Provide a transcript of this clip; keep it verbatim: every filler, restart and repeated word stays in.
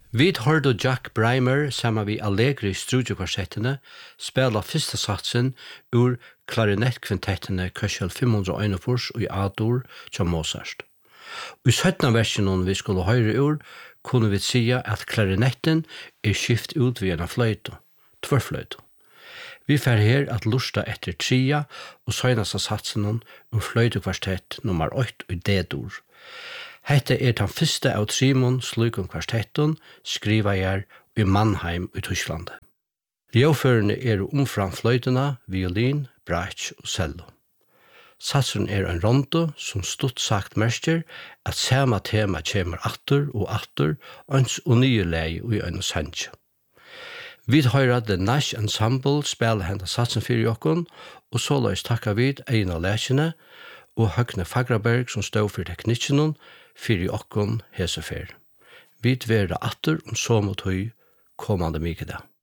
Vi hørte Jack Breimer sammen vi Allegri Strudjekvarsettene spela fyrsta satsen ur klarinettkvintettene Køsjel fem hundre og en og i A-dur til Mozart. I syttende versjonen vi skulle høre ur, kunne vi sige at klarinetten er skift ut ved en fløyte, tvørfløyte. Vi fer her at lusta etter tria og søgnast satsen ur fløytekvartett nummer åtte i D-dur. Hette er den første av Trimon slukum kvartetten, skriva jeg i Mannheim i Tyskland. Ljøførende er omfram fløytene, violin, bratsj og cello. Satsen er en rondo som stort sagt merker at samme tema kommer atter og atter, ans og nye leie og i øyne sanje. Vi hører The Nash Ensemble spille henne satsen for jokken, og så løs takka vid en av lesene, og Høgne Fagraberg som stod for teknikken, fyrir okkon hesefer. Vi dverra atter om så mot høy kommande mykje da.